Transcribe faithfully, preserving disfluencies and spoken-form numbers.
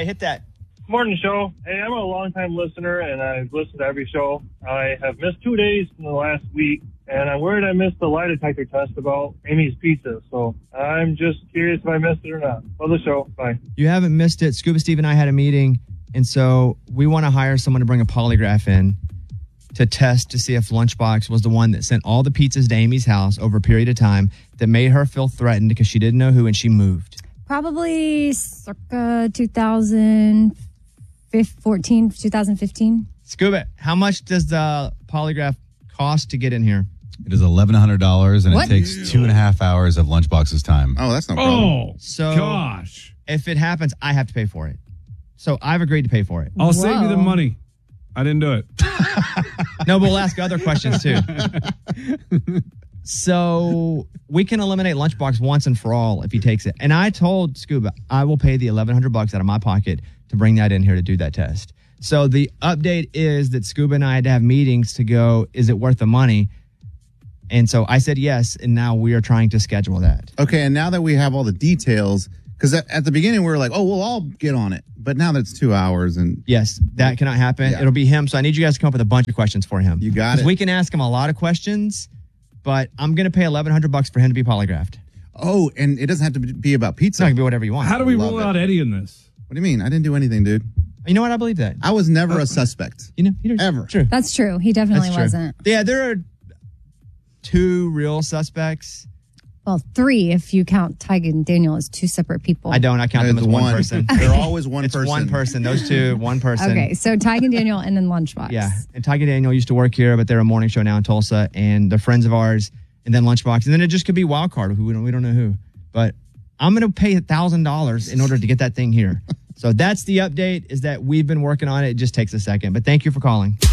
right, hit that. Morning show. Hey, I'm a long-time listener, and I've listened to every show. I have missed two days in the last week, and I'm worried I missed the lie detector test about Amy's Pizza. So I'm just curious if I missed it or not. Love the show. Bye. You haven't missed it. Scuba Steve and I had a meeting, and so we want to hire someone to bring a polygraph in to test to see if Lunchbox was the one that sent all the pizzas to Amy's house over a period of time that made her feel threatened because she didn't know who and she moved. Probably circa two thousand fourteen, two thousand fifteen. Scuba, how much does the polygraph cost to get in here? It is eleven hundred dollars, and What? it takes two and a half hours of Lunchbox's time. Oh, that's no problem. Oh, So gosh. if it happens, I have to pay for it. So I've agreed to pay for it. I'll save you the Whoa. money. I didn't do it. No, but we'll ask other questions too. So we can eliminate Lunchbox once and for all if he takes it. And I told Scuba, I will pay the eleven hundred bucks out of my pocket to bring that in here to do that test. So the update is that Scuba and I had to have meetings to go, is it worth the money? And so I said yes, and now we are trying to schedule that. Okay, and now that we have all the details, because at, at the beginning we were like, oh, we'll all get on it. But now that it's two hours and Yes, that cannot happen. Yeah. It'll be him. So I need you guys to come up with a bunch of questions for him. You got 'Cause it. We can ask him a lot of questions, but I'm going to pay eleven hundred bucks for him to be polygraphed. oh, and it doesn't have to be about It's pizza. not going to be whatever you want. How do we Love rule it. out Eddie in this? What do you mean? I didn't do anything, dude. You know what? I believe that. I was never a suspect. You know, you know Ever. True. That's true. He definitely That's true. wasn't. Yeah, there are two real suspects. Well, three if you count Tyga and Daniel as two separate people. I don't. I count them There's as one, person. They're always one It's person. one person. Those two, one person. Okay, so Tyga and Daniel and then Lunchbox. Yeah. And Tyga Daniel used to work here, but they're a morning show now in Tulsa, and they're friends of ours, and then Lunchbox. And then it just could be Wild Card, who we don't, we don't know who. But I'm going to pay one thousand dollars in order to get that thing here. So that's the update, is that we've been working on it. It just takes a second. But thank you for calling.